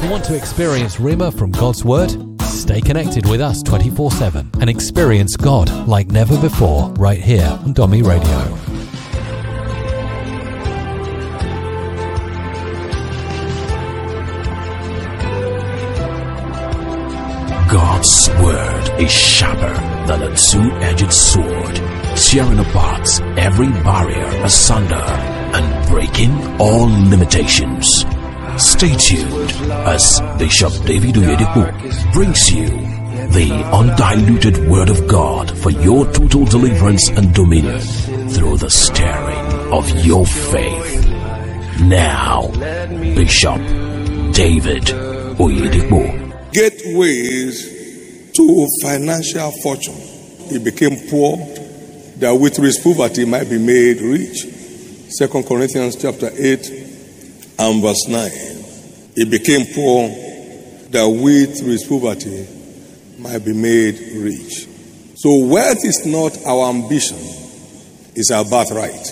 you want to experience Rhema from God's Word? Stay connected with us 24/7 and experience God like never before right here on Domi Radio. God's Word is sharper than a two-edged sword, tearing apart every barrier asunder and breaking all limitations. Stay tuned as Bishop David Oyedepo brings you the undiluted Word of God for your total deliverance and dominion through the stirring of your faith. Now, Bishop David Oyedepo. Gateways to financial fortune. He became poor, that with his poverty might be made rich. 2 Corinthians chapter 8 and verse 9. He became poor, that with his poverty might be made rich. So wealth is not our ambition, it's our birthright.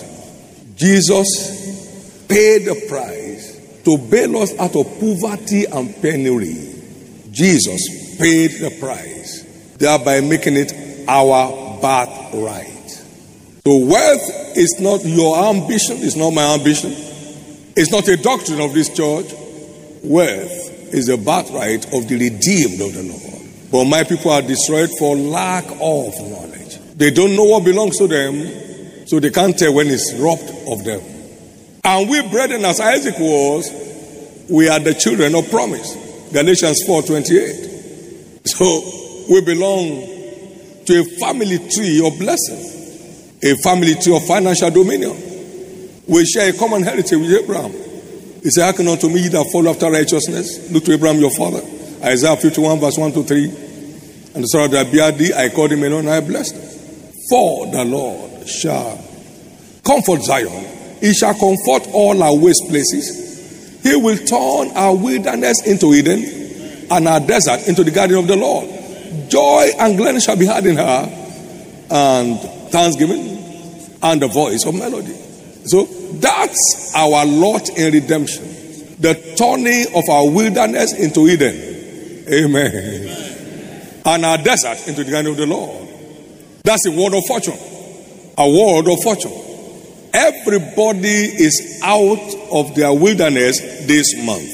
Jesus paid the price to bail us out of poverty and penury. Jesus paid the price, thereby making it our birthright. So wealth is not your ambition, it's not my ambition. It's not a doctrine of this church. Wealth is the birthright of the redeemed of the Lord. But my people are destroyed for lack of knowledge. They don't know what belongs to them, so they can't tell when it's robbed of them. And we, brethren, as Isaac was, we are the children of promise. Galatians 4:28. So we belong to a family tree of blessing, a family tree of financial dominion. We share a common heritage with Abraham. He said, hearken unto me, ye that follow after righteousness. Look to Abraham your father. Isaiah 51 verse 1-3. And the son of that bear thee, I called him alone, and I blessed him. For the Lord shall comfort Zion. He shall comfort all our waste places. He will turn our wilderness into Eden and our desert into the garden of the Lord. Joy and gladness shall be heard in her, and thanksgiving and the voice of melody. So that's our lot in redemption. The turning of our wilderness into Eden. Amen. And our desert into the garden of the Lord. That's a word of fortune. A word of fortune. Everybody is out of their wilderness this month.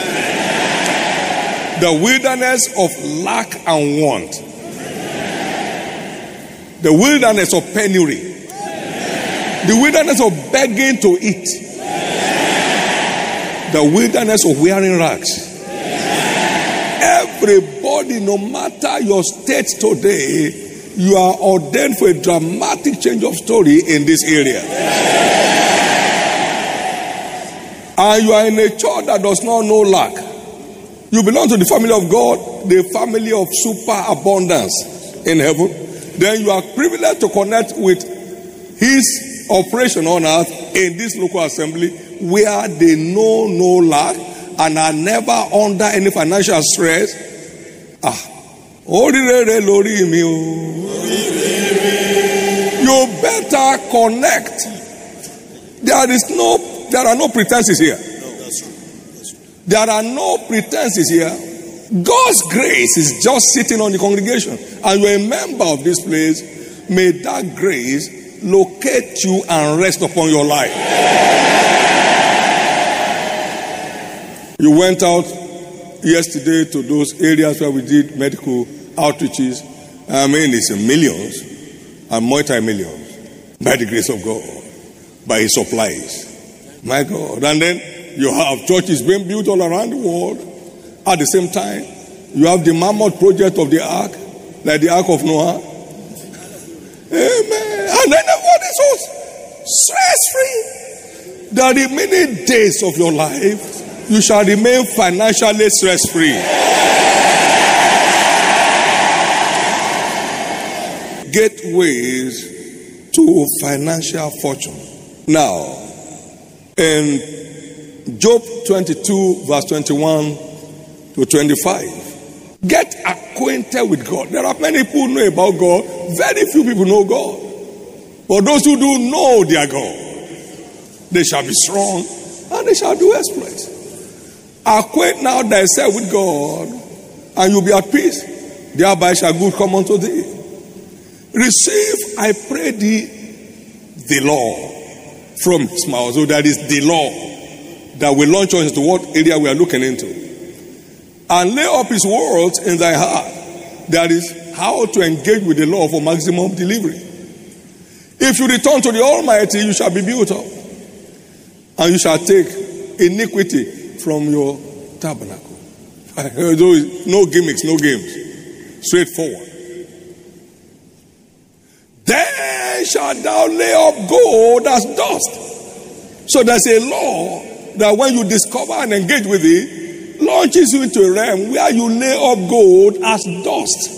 The wilderness of lack and want. The wilderness of penury. The wilderness of begging to eat. The wilderness of wearing rags. Everybody, no matter your state today, you are ordained for a dramatic change of story in this area. And you are in a church that does not know lack. You belong to the family of God, the family of superabundance in heaven. Then you are privileged to connect with His operation on earth in this local assembly where they know no lack and are never under any financial stress. You better connect. There are no pretenses here. There are no pretenses here. God's grace is just sitting on the congregation, and you're a member of this place. May that grace locate you and rest upon your life. You went out yesterday to those areas where we did medical outreaches. I mean, it's in millions and multi-millions by the grace of God, by His supplies. My God. And then you have churches being built all around the world. At the same time, you have the mammoth project of the ark, like the ark of Noah. Amen. And then everybody so stress-free. The remaining days of your life, you shall remain financially stress-free. Gateways to financial fortune. Now, in Job 22 verse 21 to 25, get acquainted with God. There are many people who know about God. Very few people know God. But those who do know their God, they shall be strong and they shall do exploits. Acquaint now thyself with God, and you'll be at peace. Thereby shall good come unto thee. Receive, I pray thee, the law from his mouth. So that is the law that will launch us into what area we are looking into. And lay up his words in thy heart. That is how to engage with the law for maximum delivery. If you return to the Almighty, you shall be built up. And you shall take iniquity from your tabernacle. No gimmicks, no games. Straightforward. Then shalt thou lay up gold as dust. So there's a law that when you discover and engage with it, launches you into a realm where you lay up gold as dust.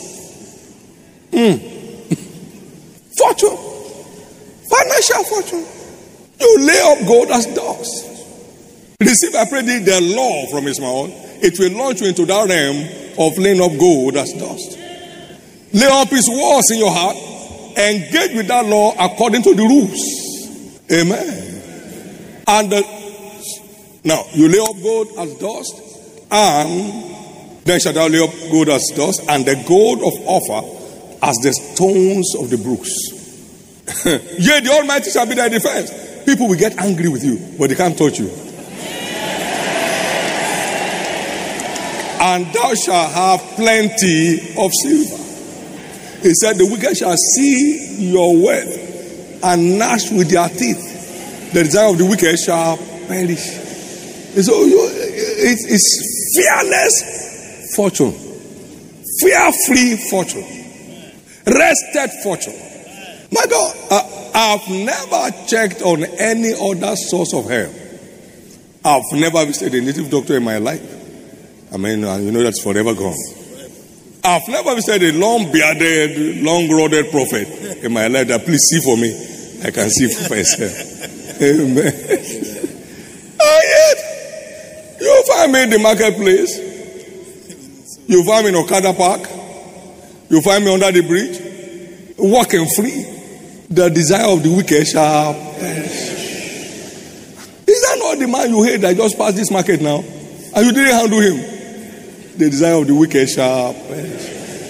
Fortune. Financial fortune. You lay up gold as dust. Receive, I pray thee, the law from his mouth. It will launch you into that realm of laying up gold as dust. Lay up his words in your heart. Engage with that law according to the rules. Amen. And now, you lay up gold as dust, and then shalt thou lay up gold as dust, and the gold of Ophir as the stones of the brooks. Yea, the Almighty shall be thy defense. People will get angry with you, but they can't touch you. And thou shalt have plenty of silver. He said, the wicked shall see your wealth and gnash with their teeth. The desire of the wicked shall perish. So it's fearless fortune. Fear-free fortune. Rested fortune. My God, I've never checked on any other source of help. I've never visited a native doctor in my life. I mean, you know that's forever gone. I've never visited a long-bearded, long-roded prophet in my life that please see for me. I can see for myself. Amen. And yet, you find me in the marketplace. You find me in Okada Park. You find me under the bridge. Walking free. The desire of the wicked shall perish. Is that not the man you hate that just passed this market now? And you didn't handle him? The desire of the wicked shall perish.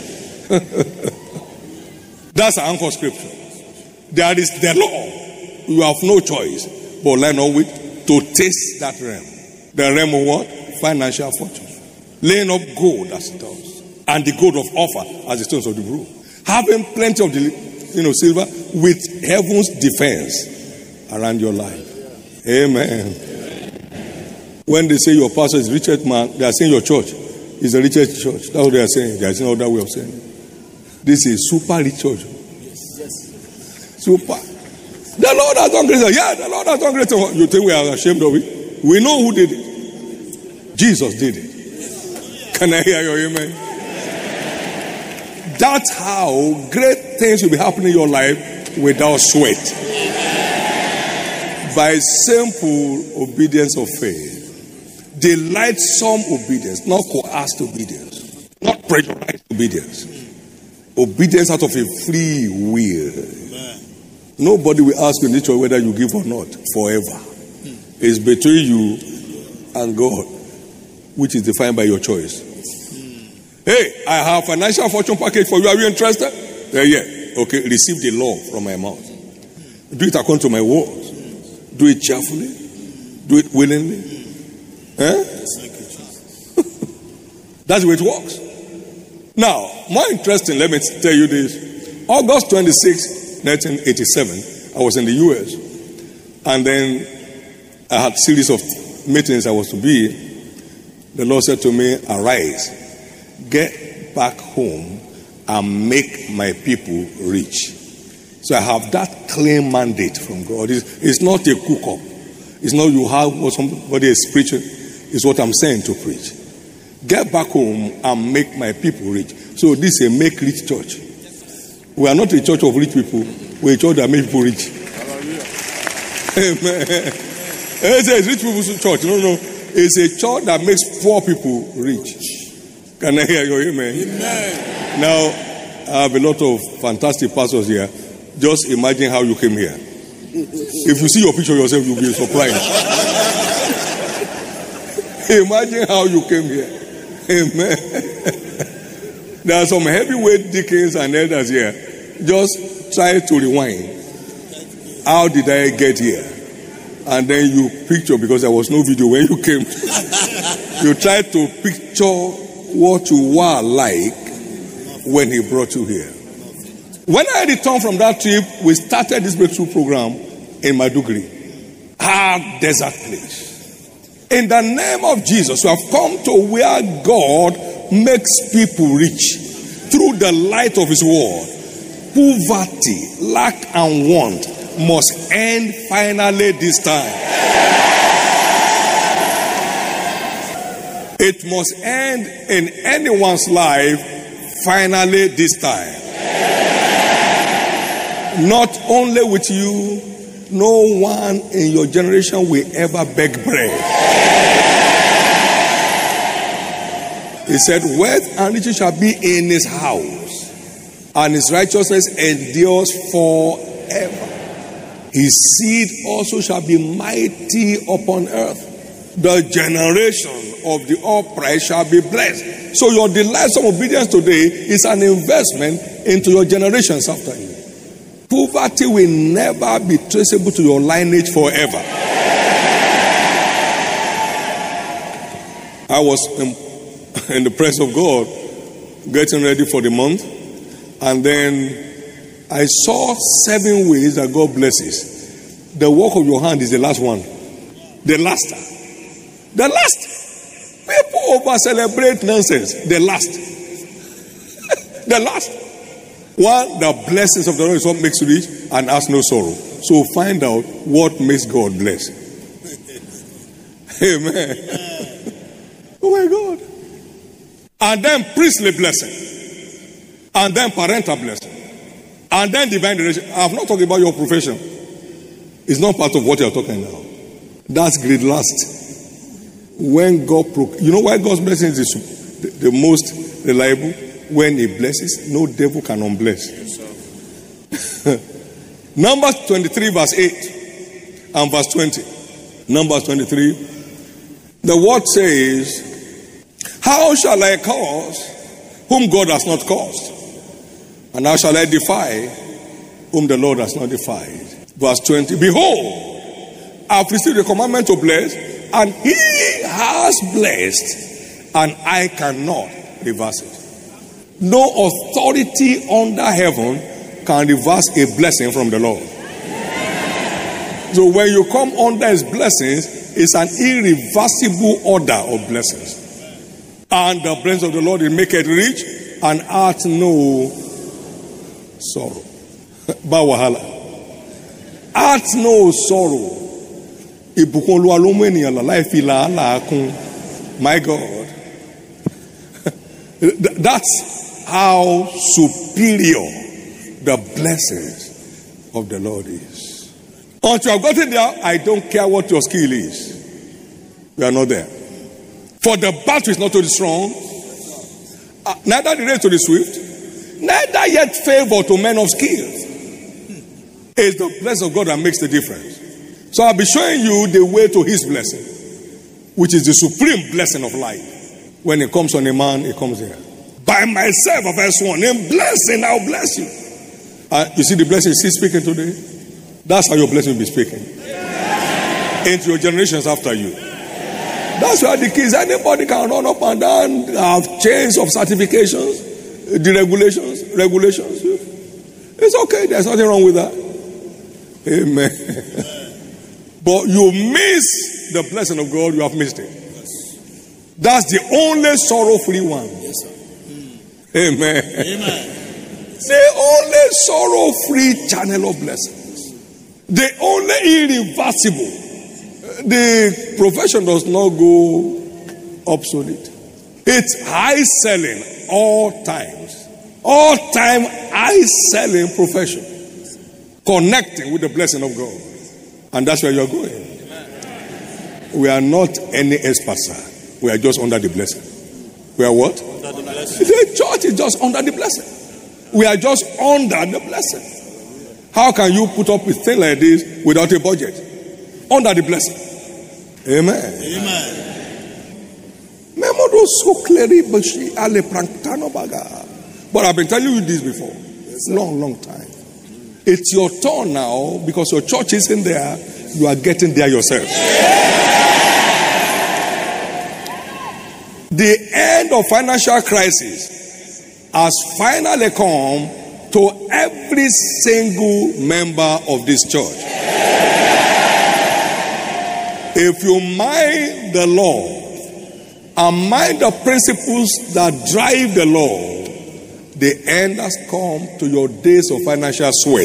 That's our anchor scripture. There is the law. You have no choice but line up with to taste that realm. The realm of what? Financial fortune. Laying up gold as it does. And the gold of Ophir as the stones of the brook. Having plenty of the silver with heaven's defense around your life. Amen. When they say your pastor is the richest man, they are saying your church is the richest church. That's what they are saying. There is no other way of saying it. This is super rich church. Yes. Super. The Lord has done great. Yeah, the Lord has done great. You think we are ashamed of it? We know who did it. Jesus did it. Can I hear your amen? That's how great things will be happening in your life without sweat. By simple obedience of faith. Delightsome obedience, not coerced obedience, not pressurized obedience. Obedience out of a free will. Nobody will ask you in this church whether you give or not forever. It's between you and God, which is defined by your choice. Hey, I have a financial fortune package for you. Are you interested? Yeah. Okay, receive the law from my mouth. Do it according to my words. Do it cheerfully. Do it willingly. That's the way it works. Now, more interesting, let me tell you this. August 26, 1987, I was in the US. And then I had a series of meetings I was to be. The Lord said to me, arise, get back home and make my people rich. So I have that clear mandate from God. It's not a cook-up. It's not you have what somebody is preaching. It's what I'm saying to preach. Get back home and make my people rich. So this is a make rich church. We are not a church of rich people. We're a church that makes people rich. Amen. It's a rich people's church. No. It's a church that makes poor people rich. Can I hear your amen? Amen. Now, I have a lot of fantastic pastors here. Just imagine how you came here. If you see your picture yourself, you'll be surprised. Imagine how you came here. Amen. There are some heavyweight deacons and elders here. Just try to rewind. How did I get here? And then you picture, because there was no video when you came. You try to picture what you were like when he brought you here. When I returned from that trip, we started this breakthrough program in Maiduguri, our desert place. In the name of Jesus, we have come to where God makes people rich through the light of his word. Poverty, lack and want must end finally this time. It must end in anyone's life finally this time. Not only with you, no one in your generation will ever beg bread. He said, wealth and riches shall be in his house, and his righteousness endures forever. His seed also shall be mighty upon earth. The generation of the upright shall be blessed. So your delightsome obedience today is an investment into your generations after you. Poverty will never be traceable to your lineage forever. I was in the presence of God, getting ready for the month, and then I saw 7 ways that God blesses. The work of your hand is the last one. The last. The last. People over celebrate nonsense. The last. The last. One, the blessings of the Lord is what makes you rich and has no sorrow. So find out what makes God bless. Amen. Oh my God. And then priestly blessing. And then parental blessing. And then divine direction. I'm not talking about your profession. It's not part of what you're talking now. That's great last. When God, you know why God's blessing is the most reliable? When he blesses, no devil can unbless. Yes, Numbers 23 verse 8 and verse 20. Numbers 23. The word says, how shall I curse whom God has not cursed? And how shall I defy whom the Lord has not defied? Verse 20. Behold, I have received the commandment to bless, and he has blessed, and I cannot reverse it. No authority under heaven can reverse a blessing from the Lord. So when you come under his blessings, it's an irreversible order of blessings. And the blessings of the Lord will make it rich and add no sorrow. Bawahala. Add no sorrow. My God. That's how superior the blessings of the Lord is. Until I've gotten there, I don't care what your skill is. We are not there. For the battle is not to the strong, neither the race to the swift, neither yet favor to men of skill. It's the blessing of God that makes the difference. So I'll be showing you the way to his blessing, which is the supreme blessing of life. When it comes on a man, it comes here. By myself, verse 1, in blessing, I'll bless you. You see the blessing he's speaking today? That's how your blessing will be speaking. Into your generations after you. That's why the kids, anybody can run up and down, have chains of certifications, the regulations. It's okay, there's nothing wrong with that. Amen. But you miss the blessing of God, you have missed it. That's the only sorrow-free one. Yes, sir. Amen. Amen. The only sorrow-free channel of blessings. The only irreversible. The profession does not go obsolete. It's high selling all times. All time high selling profession. Connecting with the blessing of God. And that's where you're going. Amen. We are not any experts, sir. We are just under the blessing. We are what? Under the blessing. The church is just under the blessing. We are just under the blessing. How can you put up with things like this without a budget? Under the blessing. Amen. Amen. But I've been telling you this before. Long time. It's your turn now because your church isn't there. You are getting there yourself. The end of financial crisis has finally come to every single member of this church. If you mind the law and mind the principles that drive the law, the end has come to your days of financial sweat.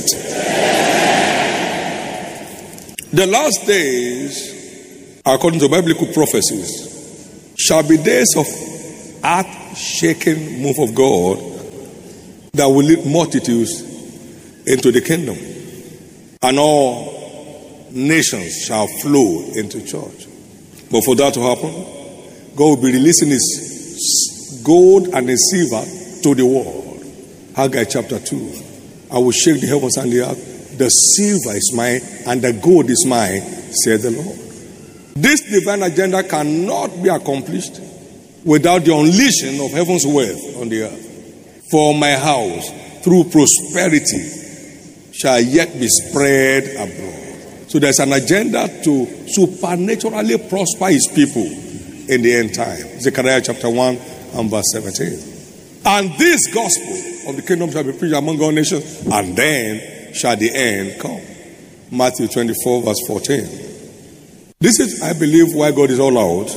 The last days, according to biblical prophecies, shall be days of earth-shaking move of God that will lead multitudes into the kingdom. And all nations shall flow into church. But for that to happen, God will be releasing his gold and his silver to the world. Haggai chapter 2. I will shake the heavens and the earth. The silver is mine and the gold is mine, said the Lord. This divine agenda cannot be accomplished without the unleashing of heaven's wealth on the earth. For my house, through prosperity, shall yet be spread abroad. So there's an agenda to supernaturally prosper his people in the end time. Zechariah chapter 1 and verse 17. And this gospel of the kingdom shall be preached among all nations, and then shall the end come. Matthew 24 verse 14. This is, I believe, why God is all out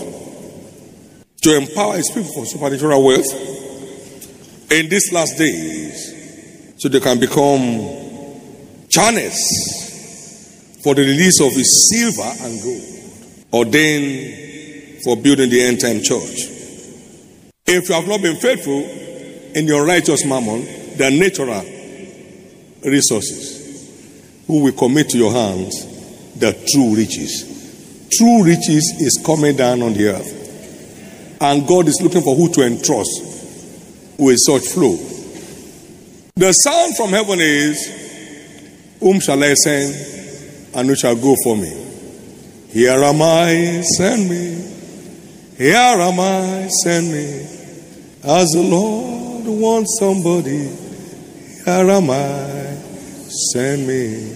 to empower his people for supernatural wealth in these last days, so they can become channels for the release of his silver and gold, ordained for building the end time church. If you have not been faithful in your righteous mammon, the natural resources, who will commit to your hands the true riches. True riches is coming down on the earth, and God is looking for who to entrust with such flow. The sound from heaven is, whom shall I send, and who shall go for me? Here am I, send me. Here am I, send me. As the Lord wants somebody, here am I, send me.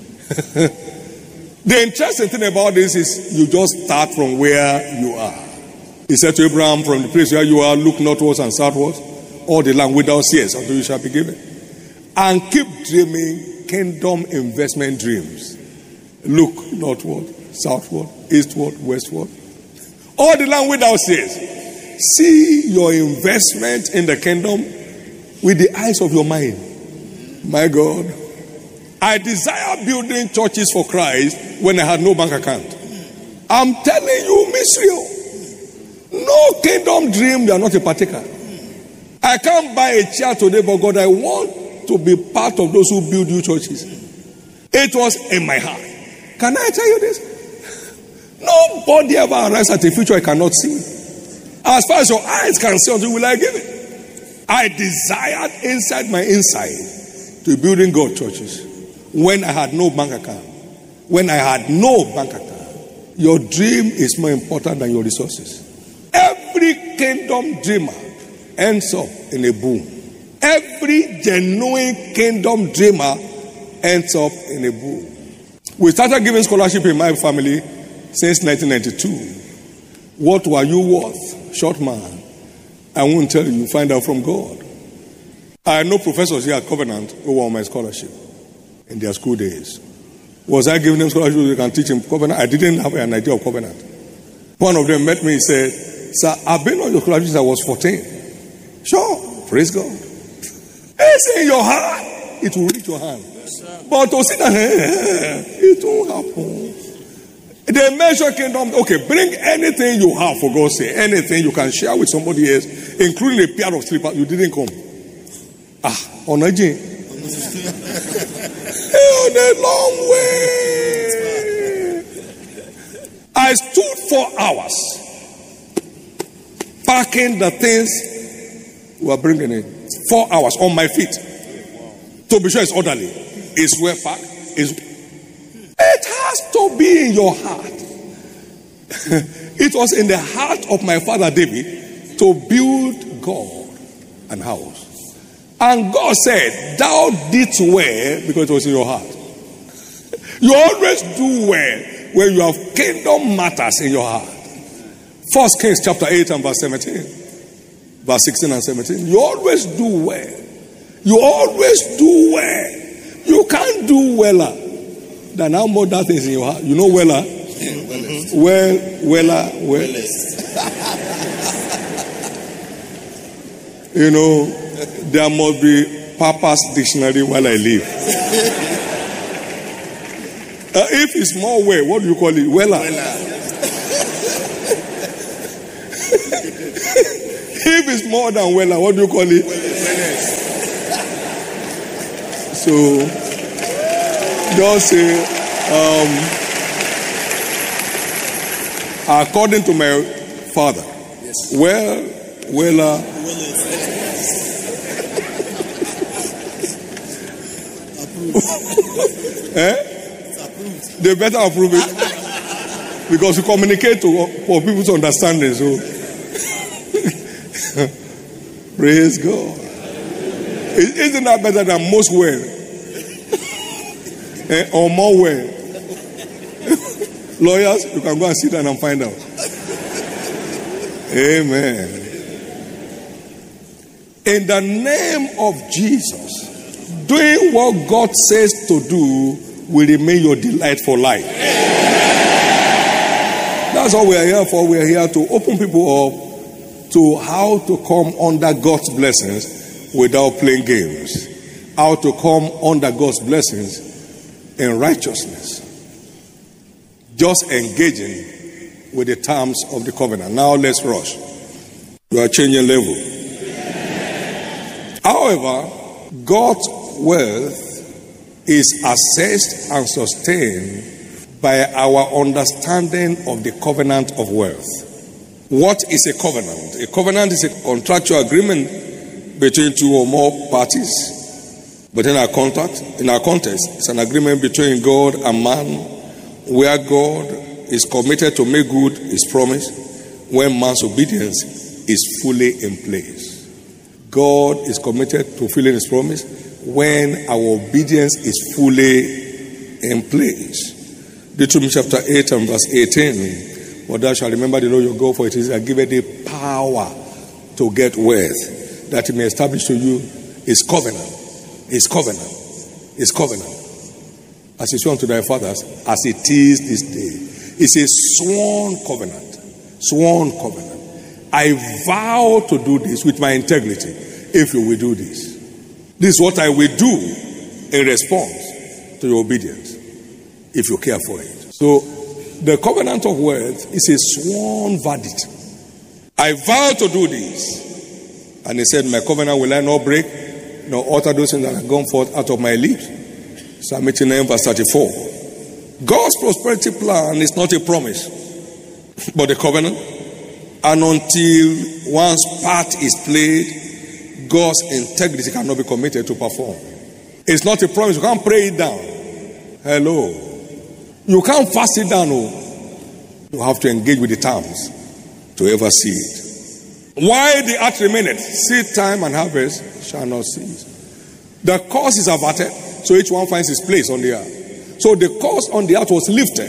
The interesting thing about this is you just start from where you are. He said to Abraham, from the place where you are, look northwards and southwards, all the land without cease until you shall be given. And keep dreaming kingdom investment dreams. Look northward, southward, eastward, westward. All the land without cease. See your investment in the kingdom with the eyes of your mind. My God, I desire building churches for Christ when I had no bank account. I'm telling you, mystery. No kingdom dream, you are not a partaker. I can't buy a chair today, but God, I want to be part of those who build new churches. It was in my heart. Can I tell you this? Nobody ever arrives at a future I cannot see. As far as your eyes can see, until will I give it? I desired inside my inside to building God churches when I had no bank account. When I had no bank account. Your dream is more important than your resources. Every kingdom dreamer ends up in a boom. Every genuine kingdom dreamer ends up in a boom. We started giving scholarship in my family since 1992. What were you worth? Short man. I won't tell you. Find out from God. I know professors here at Covenant who were on my scholarship in their school days. Was I giving them scholarship so they can teach in Covenant? I didn't have an idea of Covenant. One of them met me and said, "Sir, I've been on your scholarship since I was 14. Sure, praise God. It's in your heart. It will reach your hand. But to sit down, it won't happen. They measure kingdom. Okay, bring anything you have, for God's sake. Anything you can share with somebody else, including a pair of slippers. You didn't come. On a J. On a long way. I stood 4 hours packing the things we were bringing in. 4 hours on my feet. To be sure it's orderly. It's well packed. It has to be in your heart. It was in the heart of my father David to build God an house. And God said, thou didst well because it was in your heart. You always do well when you have kingdom matters in your heart. 1 Kings chapter 8 and verse 17. Verse 16 and 17. You always do well. You always do well. You can't do weller than how much that is in your heart. You know weller? Weller. You know, there must be Papa's dictionary while I live. If it's more well, what do you call it? Weller. If it's more than weller, what do you call it? So, just say, according to my father, weller. They better approve it because you communicate for people's understanding. So, praise God. Isn't that better than most well? Or more well? Lawyers, you can go and sit down and find out. Amen. In the name of Jesus, doing what God says to do will remain your delight for life. That's what we are here for. We are here to open people up to how to come under God's blessings without playing games. How to come under God's blessings in righteousness. Just engaging with the terms of the covenant. Now let's rush. You are changing level. However, God's wealth is assessed and sustained by our understanding of the covenant of wealth. What is a covenant? A covenant is a contractual agreement between two or more parties. But in our context, it's an agreement between God and man, where God is committed to make good his promise when man's obedience is fully in place. God is committed to fulfilling his promise when our obedience is fully in place. Deuteronomy chapter 8 and verse 18. But thou shalt remember the Lord your God, for it is that giveth thee power to get wealth, that he may establish to you his covenant. His covenant. His covenant. As he swore unto thy fathers, as it is this day. It's a sworn covenant. Sworn covenant. I vow to do this with my integrity if you will do this. This is what I will do in response to your obedience if you care for it. So, the covenant of wealth is a sworn verdict. I vow to do this. And he said, my covenant will I not break, nor alter those things that have gone forth out of my lips. Psalm 89 verse 34. God's prosperity plan is not a promise, but a covenant. And until one's part is played, God's integrity cannot be committed to perform. It's not a promise. You can't pray it down. Hello. You can't fast it down. No. You have to engage with the terms to ever see it. While the earth remaineth, seed time and harvest shall not cease. The curse is averted, so each one finds his place on the earth. So the curse on the earth was lifted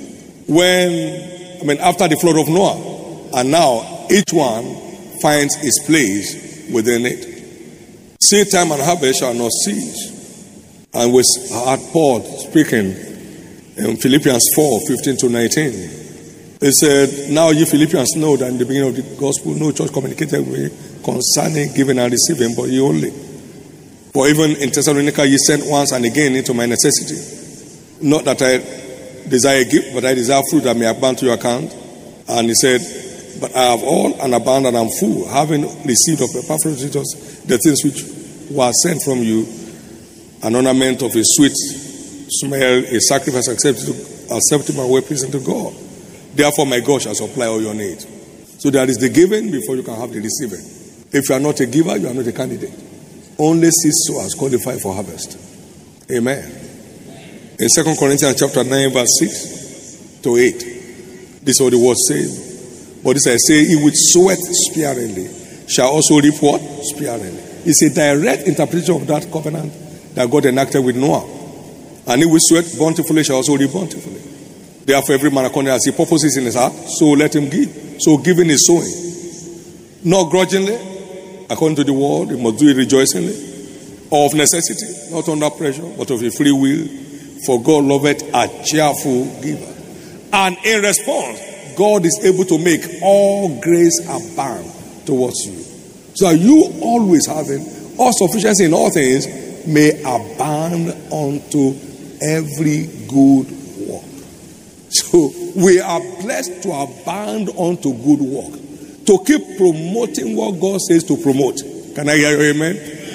after the flood of Noah. And now each one finds his place within it. Seed time and harvest shall not cease. And we heard Paul speaking in Philippians 4:15-19. He said, now you Philippians know that in the beginning of the gospel, no church communicated with me concerning giving and receiving, but you only. For even in Thessalonica, ye sent once and again into my necessity. Not that I desire a gift, but I desire fruit that may abound to your account. And he said, but I have all and abound and am full, having received of Epaphroditus the things which were sent from you, an ornament of a sweet smell, a sacrifice acceptable and well pleasing to God. Therefore, my God shall supply all your needs. So there is the giving before you can have the receiving. If you are not a giver, you are not a candidate. Only seed sowers qualify for harvest. Amen. In 2 Corinthians chapter 9, verse 6-8, this is what the word says. But this I say, he which soweth sparingly shall also reap what? Sparingly. It's a direct interpretation of that covenant that God enacted with Noah. And he which soweth bountifully shall also reap bountifully. Therefore, every man according as he purposes in his heart, so let him give. So giving is sowing. Not grudgingly, according to the word, you must do it rejoicingly. Or of necessity, not under pressure, but of a free will. For God loveth a cheerful giver. And in response, God is able to make all grace abound towards you. So you always having all sufficiency in all things may abound unto every good work. So we are blessed to abound unto good work. To keep promoting what God says to promote. Can I hear you? Amen?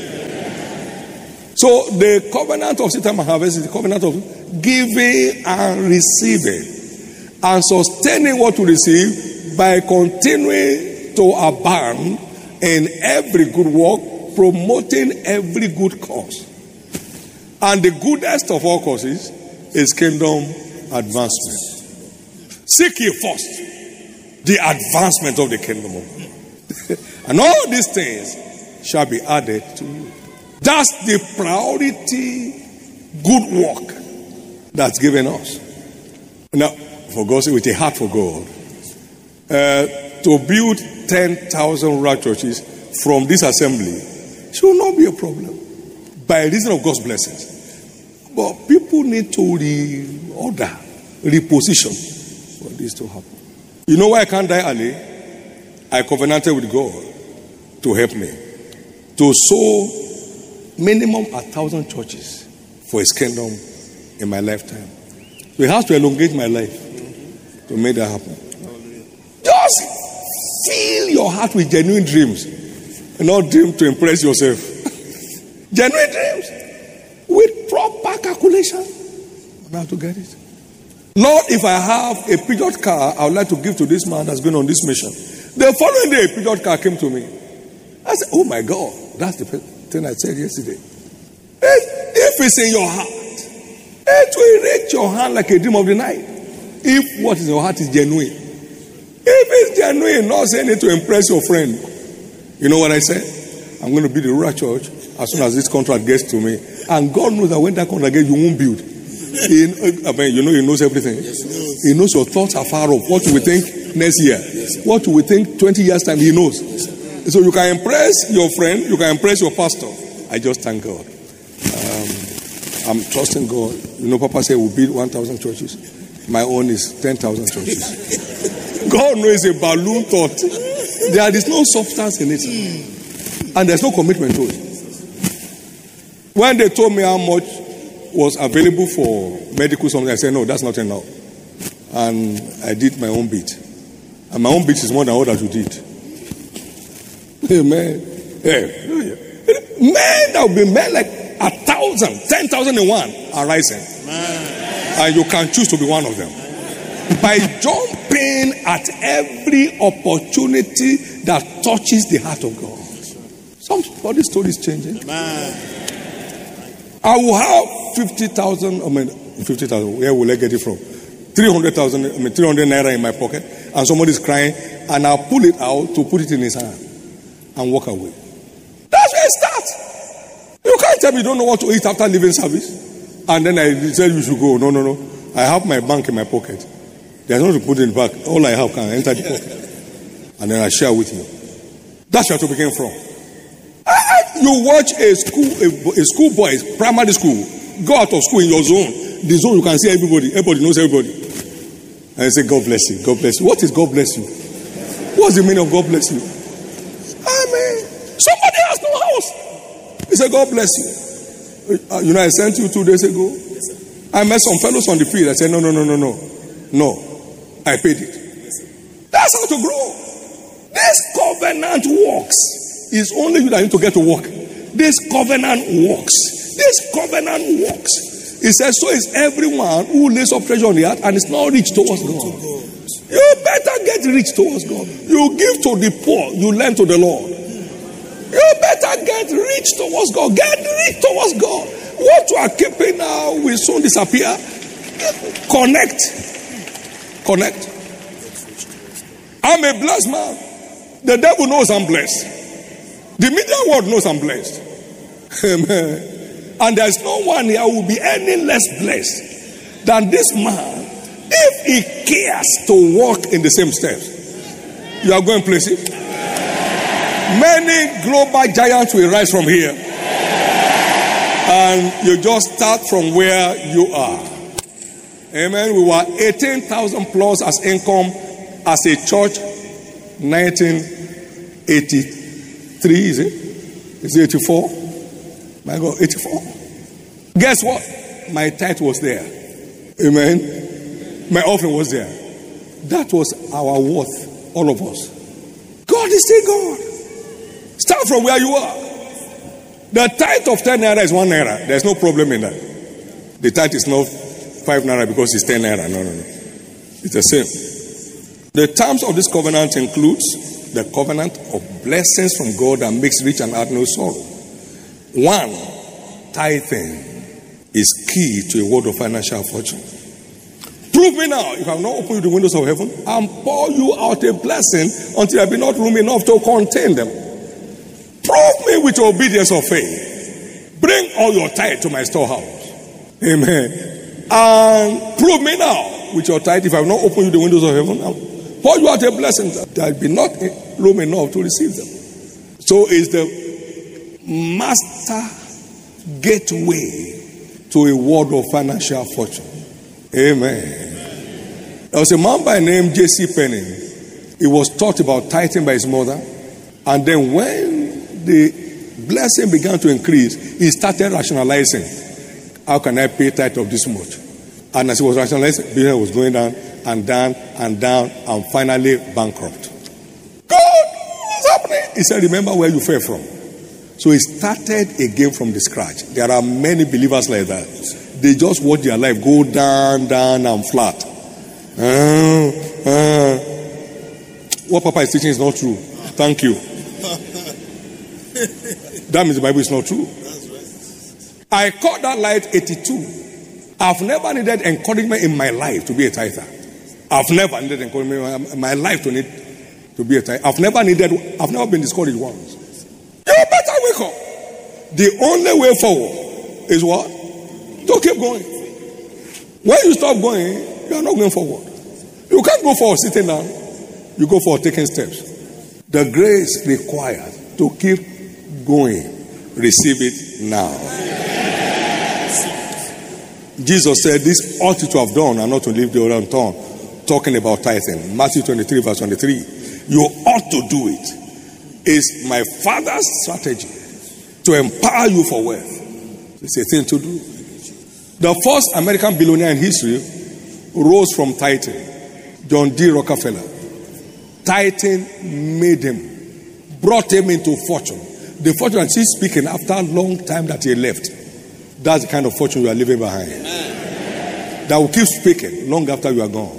So the covenant of seed time and harvest is the covenant of giving and receiving. And sustaining what you receive by continuing to abound in every good work, promoting every good cause. And the goodest of all causes is kingdom advancement. Seek ye first the advancement of the kingdom of God. And all these things shall be added to you. That's the priority good work that's given us. Now, for God's sake, with a heart for God, to build 10,000 rural churches from this assembly should not be a problem by reason of God's blessings. But people need to reorder, reposition for this to happen. You know why I can't die early? I covenanted with God to help me to sow minimum 1,000 churches for his kingdom in my lifetime. So he has to elongate my life to make that happen. Just fill your heart with genuine dreams and not dream to impress yourself. Genuine dreams with proper calculation on how to get it. Lord, if I have a Peugeot car, I would like to give to this man that's going on this mission. The following day, a Peugeot car came to me. I said, oh my God, that's the thing I said yesterday. If it's in your heart, it will reach your hand like a dream of the night. If what is in your heart is genuine. If it's genuine, not saying it to impress your friend. You know what I said? I'm going to build a rural church as soon as this contract gets to me. And God knows that when that contract gets, you won't build. He knows everything. He knows your thoughts are far off. What you will think next year. What you will think 20 years time, he knows. So you can impress your friend, you can impress your pastor. I just thank God. I'm trusting God. You know, Papa said we'll build 1,000 churches. My own is 10,000 churches. God knows a balloon thought. There is no substance in it. And there's no commitment to it. When they told me how much was available for medical something, I said, no, that's not enough. And I did my own bit. And my own bit is more than all that you did. Amen. Men that will be men like 1,000, 10,000 in one are rising. And you can choose to be one of them. By jumping at every opportunity that touches the heart of God. Somebody's story is changing. I will have 50,000, 50,000, where will I get it from? 300,000, 300 naira in my pocket, and somebody's crying, and I'll pull it out to put it in his hand and walk away. That's where it starts. You can't tell me you don't know what to eat after leaving service, and then I tell you should go. No. I have my bank in my pocket. There's nothing to put in the back. All I have can enter the pocket, and then I share with you. That's where to begin from. You watch a school boy, primary school, go out of school in your zone. The zone you can see everybody. Everybody knows everybody. And you say, God bless you. God bless you. What is God bless you? What's the meaning of God bless you? Amen. Somebody has no house. He said, God bless you. I sent you 2 days ago. I met some fellows on the field. I said, no. I paid it. That's how to grow. This covenant works. It's only you that need to get to work. This covenant works. It says, so is everyone who lays up treasure on the earth and is not rich towards God. You better get rich towards God. You give to the poor, you lend to the Lord. You better get rich towards God. Get rich towards God. What you are keeping now will soon disappear. Connect. I'm a blessed man. The devil knows I'm blessed. The media world knows I'm blessed. Amen. And there's no one here who will be any less blessed than this man if he cares to walk in the same steps. You are going places. Many global giants will rise from here. And you just start from where you are. Amen. We were 18,000 plus as income as a church 1983, is it? Is it 84? My God, 84. Guess what? My tithe was there. Amen. My offering was there. That was our worth, all of us. God is still God. Start from where you are. The tithe of 10 naira is 1 naira. There's no problem in that. The tithe is not 5 naira because it's 10 naira. No. It's the same. The terms of this covenant includes the covenant of blessings from God that makes rich and add no sorrow. 1, tithing is key to a world of financial fortune. Prove me now, if I have not opened the windows of heaven and pour you out a blessing until there be not room enough to contain them. Prove me with your obedience of faith. Bring all your tithe to my storehouse. Amen. And prove me now with your tithe, if I have not opened you the windows of heaven and pour you out a blessing, there will be not room enough to receive them. So it's the master gateway to a world of financial fortune. Amen. There was a man by the name J.C. Penney. He was taught about tithing by his mother. And then when the blessing began to increase, he started rationalizing. How can I pay tithe of this much? And as he was rationalizing, business was going down and down and down and finally bankrupt. God, what's happening? He said, remember where you fell from. So he started again from the scratch. There are many believers like that. They just watch their life go down, down and flat. What Papa is teaching is not true. Thank you. That means the Bible is not true. I caught that light 82. I've never needed encouragement in my life to be a tither. I've never needed encouragement in my life to be a tither. I've never been discouraged once. You better wake up. The only way forward is what? To keep going. When you stop going, you are not going forward. You can't go forward sitting down. You go forward taking steps. The grace required to keep going, receive it now. Jesus said, this ought you to have done and not to leave the other undone. Talking about tithing. Matthew 23 verse 23. You ought to do it. It's my Father's strategy to empower you for wealth. It's a thing to do. The first American billionaire in history rose from tithing. John D. Rockefeller. Tithing made him, brought him into fortune. The fortune that he's speaking after a long time that he left. That's the kind of fortune you are leaving behind. Amen. That will keep speaking long after you are gone.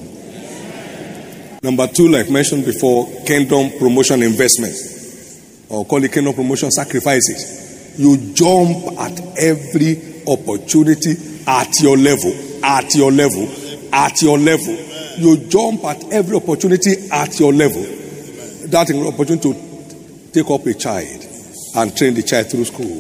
Number 2, like mentioned before, kingdom promotion investment. Or call it kingdom promotion sacrifices. You jump at every opportunity at your level. At your level. At your level. You jump at every opportunity at your level. That is an opportunity to take up a child and train the child through school.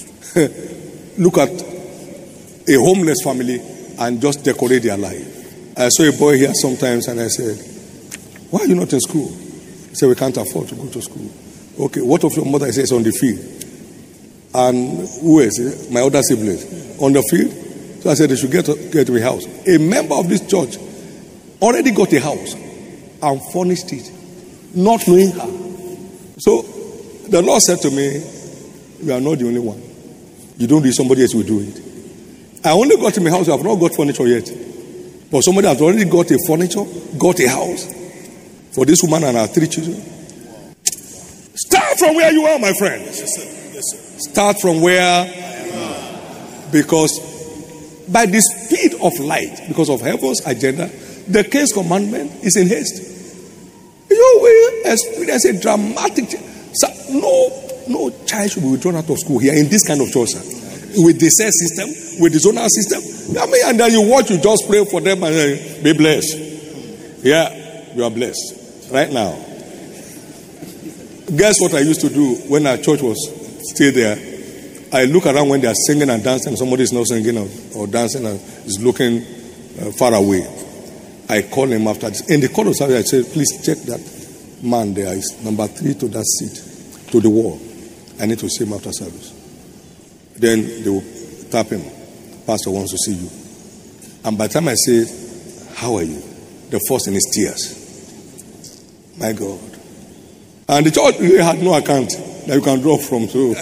Look at a homeless family and just decorate their life. I saw a boy here sometimes and I said, why are you not in school? He said, we can't afford to go to school. Okay, what of your mother? He says, on the field. And who is it? My other siblings. On the field. So I said, they should get to a house. A member of this church already got a house and furnished it, not knowing her. So the Lord said to me, you are not the only one. You don't do it, somebody else will do it. I only got in my house, I have not got furniture yet. But somebody has already got a furniture, got a house for this woman and her 3 children. Start from where you are, my friend. Yes, sir. Yes, sir. Start from where you are. Because by the speed of light, because of heaven's agenda, the king's commandment is in haste. You will experience a dramatic. No child should be withdrawn out of school here in this kind of church. With the cell system, with the zonal system. I mean, and then you watch, you just pray for them and be blessed. Yeah, you are blessed. right now. Guess what I used to do when our church was still there? I look around when they are singing and dancing. Somebody is not singing or dancing and is looking far away. I call him after this. In the call of service, I say, please check that man there is number 3 to that seat, to the wall. I need to see him after service. Then they will tap him. Pastor wants to see you. And by the time I say, how are you? The first thing is tears. My God. And the church really had no account that you can draw from. So,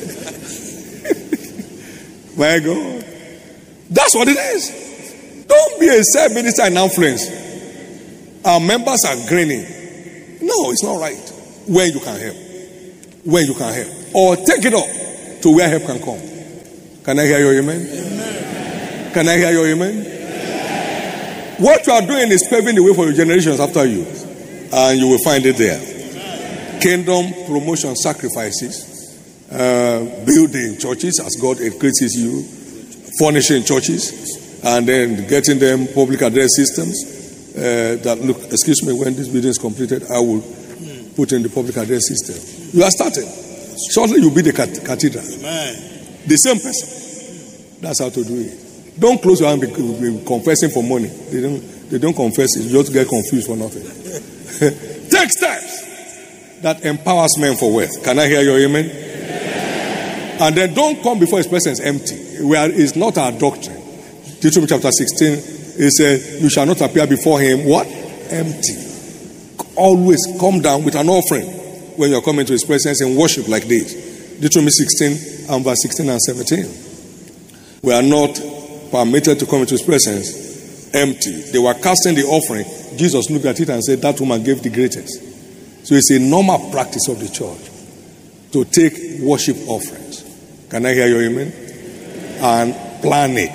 my God. That's what it is. Don't be a self-minister and influence. Our members are grinning. No, it's not right. When you can help. When you can help. Or take it up to where help can come. Can I hear your amen? Amen. Can I hear your amen? Amen. What you are doing is paving the way for your generations after you. And you will find it there. Amen. Kingdom promotion sacrifices. Building churches as God increases you. Furnishing churches. And then getting them public address systems. That look, excuse me, when this building is completed, I will put in the public address system. You are starting. Shortly you'll be the cathedral. Amen. The same person. That's how to do it. Don't close your hand and be confessing for money. They don't confess it. You just get confused for nothing. Take steps that empowers men for wealth. Can I hear your amen? Amen. And then don't come before his presence empty. It's not our doctrine. Deuteronomy chapter 16, it says, you shall not appear before him, what? Empty. Always come down with an offering when you're coming to his presence and worship like this. Deuteronomy 16 and verse 16 and 17. We are not permitted to come into his presence empty. They were casting the offering. Jesus looked at it and said, that woman gave the greatest. So it's a normal practice of the church to take worship offerings. Can I hear your amen? And plan it.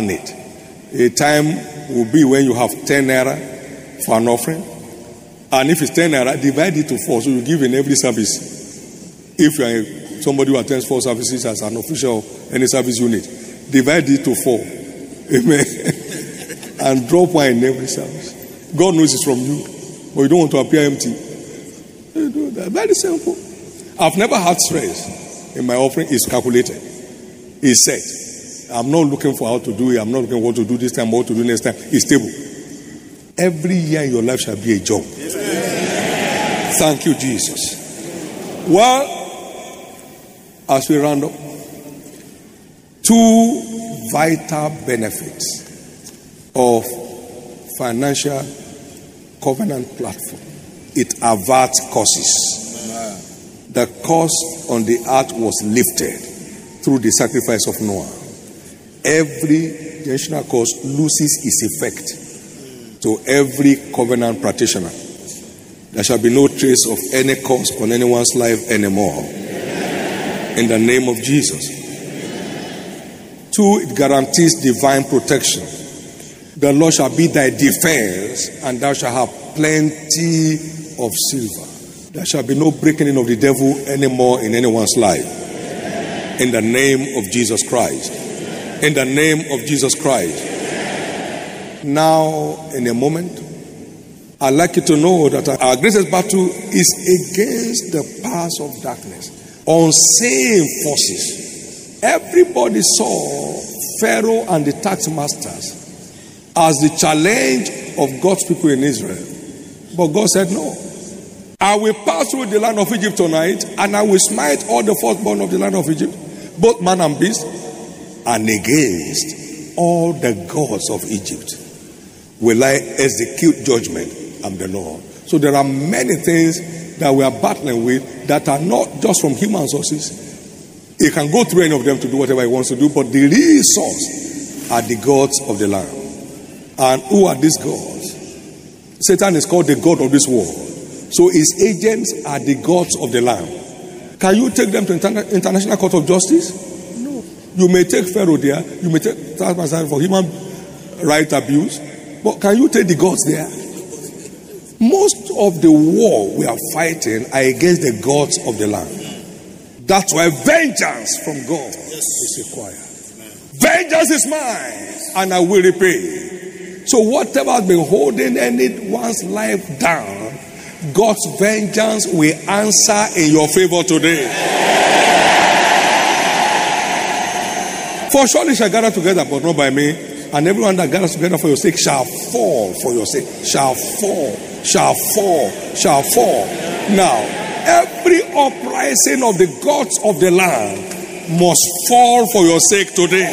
A time will be when you have 10 naira for an offering. And if it's 10 naira, divide it to 4. So you give in every service. If you are somebody who attends 4 services as an official, any service unit, divide it to 4. Amen. And drop one in every service. God knows it's from you, but you don't want to appear empty. You do that. Very simple. I've never had stress in my offering. It's calculated. It's set. I'm not looking for how to do it. I'm not looking for what to do this time, what to do next time. It's stable. Every year in your life shall be a job. Amen. Thank you, Jesus. Well, as we round up, 2 vital benefits of financial covenant platform. It averts curses. The curse on the earth was lifted through the sacrifice of Noah. Every generational curse loses its effect to every covenant practitioner. There shall be no trace of any curse on anyone's life anymore. In the name of Jesus. 2, it guarantees divine protection. The Lord shall be thy defense, and thou shalt have plenty of silver. There shall be no breaking in of the devil anymore in anyone's life. In the name of Jesus Christ. In the name of Jesus Christ. Now, in a moment, I'd like you to know that our greatest battle is against the powers of darkness, unseen forces. Everybody saw Pharaoh and the tax masters as the challenge of God's people in Israel. But God said, no. I will pass through the land of Egypt tonight, and I will smite all the firstborn of the land of Egypt, both man and beast, and against all the gods of Egypt will I execute judgment. I'm the Lord. So there are many things that we are battling with that are not just from human sources. He can go through any of them to do whatever he wants to do, but the real source are the gods of the land. And who are these gods? Satan is called the god of this world. So his agents are the gods of the land. Can you take them to International Court of Justice? No. You may take Pharaoh there. You may take Taskmaster for human rights abuse. But can you take the gods there? Most of the war we are fighting are against the gods of the land. That's why vengeance from God is required. Vengeance is mine, and I will repay. So whatever has been holding anyone's life down God's vengeance will answer in your favor today. For surely shall gather together, but not by me. And everyone that gathers together for your sake shall fall for your sake. Shall fall, shall fall, shall fall. Now, every uprising of the gods of the land must fall for your sake today.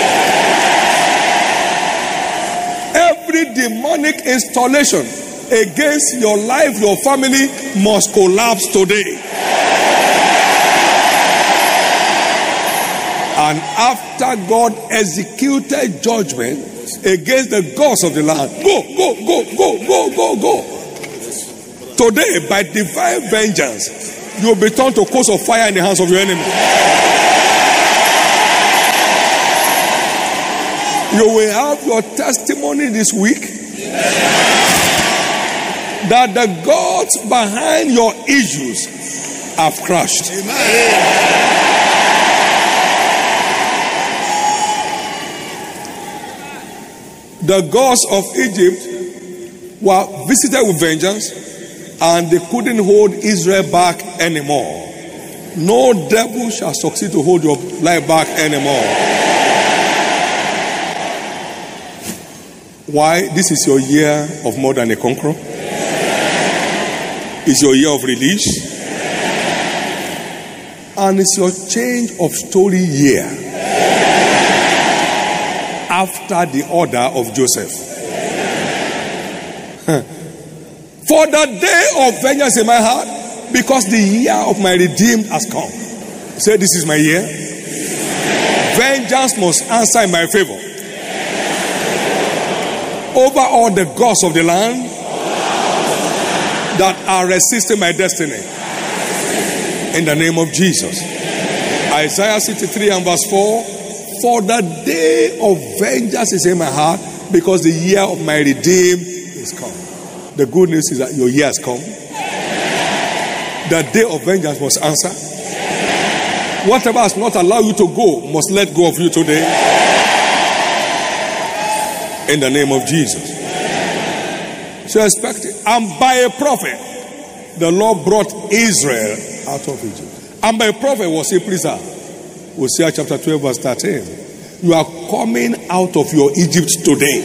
Every demonic installation against your life, your family must collapse today. And after God executed judgment against the gods of the land, go. Today, by divine vengeance, you will be turned to coals of fire in the hands of your enemy. You will have your testimony this week that the gods behind your issues have crashed. The gods of Egypt were visited with vengeance, and they couldn't hold Israel back anymore. No devil shall succeed to hold your life back anymore. Why? This is your year of more than a conqueror. It's your year of release. And it's your change of story year. After the order of Joseph. For the day of vengeance in my heart, because the year of my redeemed has come. Say, this is my year. Vengeance must answer in my favor. Over all the gods of the land that are resisting my destiny. In the name of Jesus. Isaiah 63 and verse 4. For the day of vengeance is in my heart, because the year of my redeemed is come. The good news is that your year has come. The day of vengeance must answer. Whatever has not allowed you to go must let go of you today. In the name of Jesus. So expect it. And by a prophet, the Lord brought Israel out of Egypt. And by a prophet was a prisoner. Hosea chapter 12 verse 13. You are coming out of your Egypt today.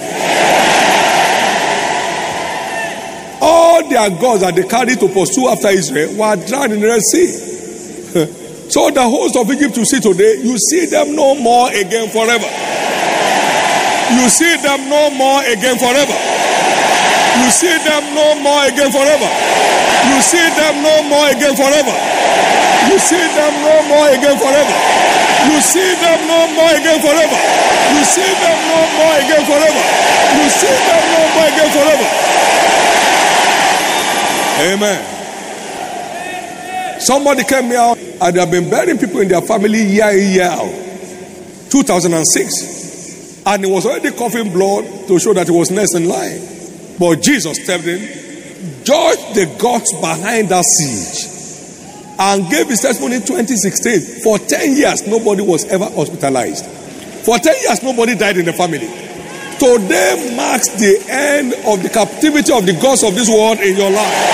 All their gods that they carried to pursue after Israel were drowned in the Red Sea. So the host of Egypt you see today, you see them no more again forever. You see them no more again forever. You see them no more again forever. You see them no more again forever. You see them no more again forever. You see them no more again forever. You see them no more again forever. You see them no more again forever. Amen. Somebody came here and they have been burying people in their family year in, year out. 2006. And he was already coughing blood to show that he was next in line. But Jesus stepped in, judged the gods behind that siege, and gave his testimony in 2016. For 10 years, nobody was ever hospitalized. For 10 years, nobody died in the family. Today marks the end of the captivity of the gods of this world in your life.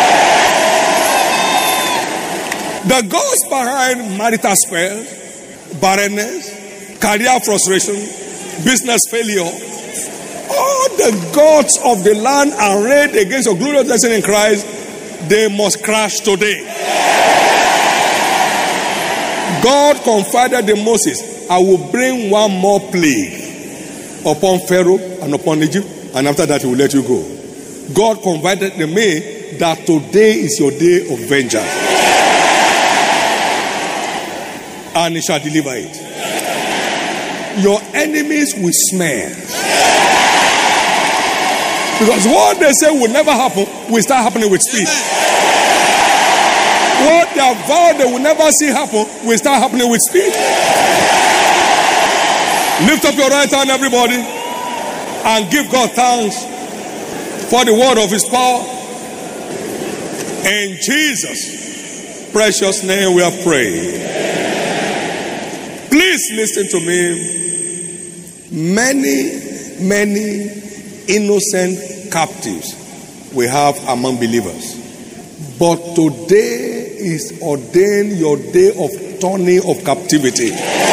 The gods behind marital spell, barrenness, career frustration, business failure, all the gods of the land arrayed against your glorious destiny in Christ, they must crash today. God confided to Moses, I will bring one more plague upon Pharaoh and upon Egypt, and after that he will let you go. God confided to me that today is your day of vengeance. And he shall deliver it. Your enemies will smell. Because what they say will never happen will start happening with speed. What they have vowed they will never see happen will start happening with speed. Lift up your right hand, everybody, and give God thanks for the word of his power. In Jesus' precious name we have prayed. Please listen to me. Many innocent captives we have among believers. But today is ordained your day of turning of captivity.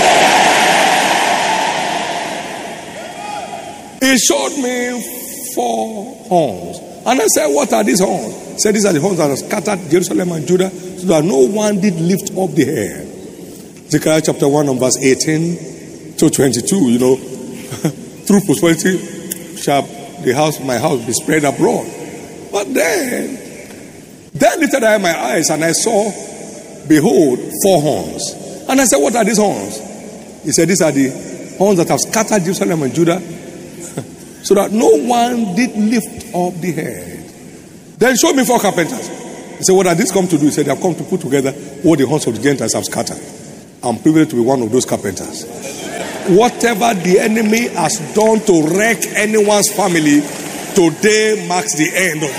He showed me 4 horns. And I said, what are these horns? He said, these are the horns that have scattered Jerusalem and Judah, so that no one did lift up the head. Zechariah chapter 1 and verse 18 to 22, through prosperity shall my house be spread abroad. But then lifted I my eyes, and I saw, behold, 4 horns. And I said, what are these horns? He said, these are the horns that have scattered Jerusalem and Judah, so that no one did lift up the head. Then he showed me 4 carpenters. He said, what are these come to do? He said, they have come to put together what the horns of the Gentiles have scattered. I'm privileged to be one of those carpenters. Whatever the enemy has done to wreck anyone's family, today marks the end of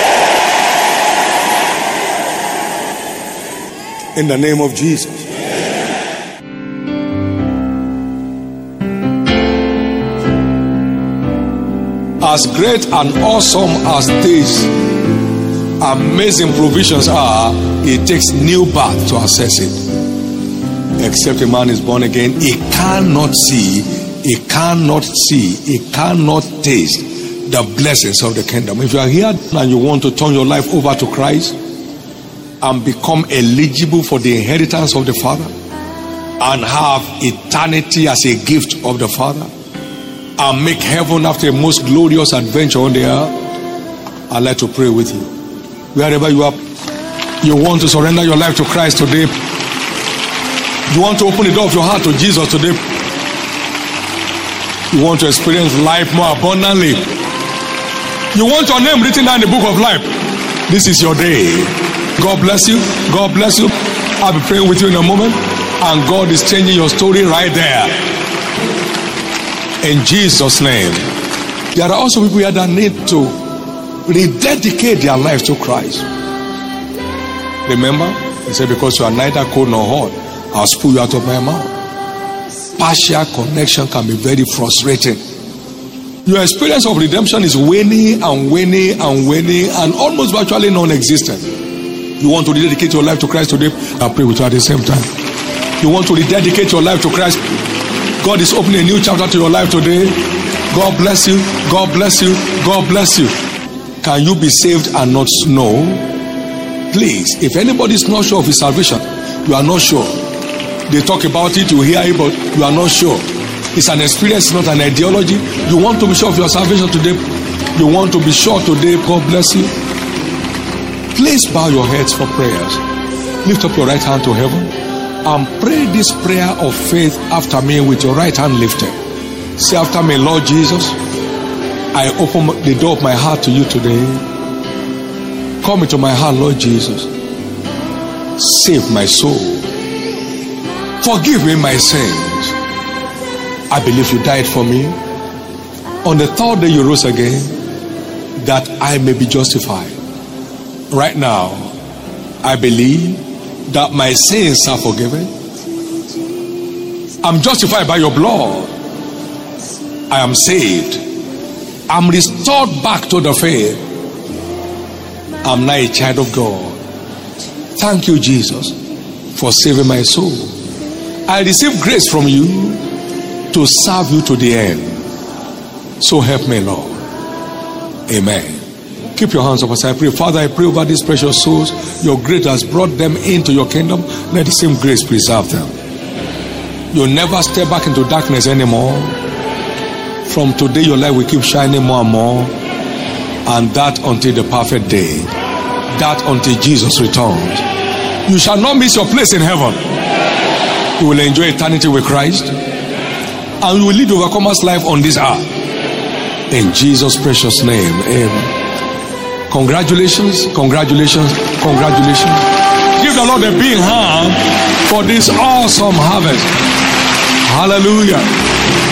it. In the name of Jesus. As great and awesome as these amazing provisions are, it takes new birth to access it. Except a man is born again, he cannot see, he cannot taste the blessings of the kingdom. If you are here and you want to turn your life over to Christ and become eligible for the inheritance of the Father and have eternity as a gift of the Father and make heaven after a most glorious adventure on the earth, I'd like to pray with you. Wherever you are, you want to surrender your life to Christ today. You want to open the door of your heart to Jesus today. You want to experience life more abundantly. You want your name written down in the book of life. This is your day. God bless you. God bless you. I'll be praying with you in a moment. And God is changing your story right there. In Jesus' name. There are also people here that need to rededicate their lives to Christ. Remember, he said, because you are neither cold nor hot, I'll spew you out of my mouth. Partial connection can be very frustrating. Your experience of redemption is waning and almost virtually non-existent. You want to rededicate your life to Christ today? I'll pray with you at the same time. You want to rededicate your life to Christ? God is opening a new chapter to your life today. God bless you. God bless you. God bless you. Can you be saved and not know? Please, if anybody is not sure of his salvation, you are not sure. They talk about it, you hear it, but you are not sure. It's an experience, not an ideology. You want to be sure of your salvation today. You want to be sure today. God bless you. Please bow your heads for prayers. Lift up your right hand to heaven and pray this prayer of faith after me with your right hand lifted. Say after me, Lord Jesus, I open the door of my heart to you today. Come into my heart, Lord Jesus. Save my soul. Forgive me my sins. I believe you died for me. On the 3rd day you rose again, that I may be justified. Right now, I believe that my sins are forgiven. I'm justified by your blood. I am saved. I'm restored back to the faith. I'm now a child of God. Thank you, Jesus, for saving my soul. I receive grace from you to serve you to the end. So help me, Lord. Amen. Keep your hands up as I pray. Father, I pray over these precious souls. Your grace has brought them into your kingdom. Let the same grace preserve them. You'll never step back into darkness anymore. From today, your light will keep shining more and more. And that until the perfect day. That until Jesus returns. You shall not miss your place in heaven. You will enjoy eternity with Christ. And you will lead overcomer's life on this earth. In Jesus' precious name. Amen. Congratulations, congratulations, congratulations. Give the Lord a big hand for this awesome harvest. Hallelujah.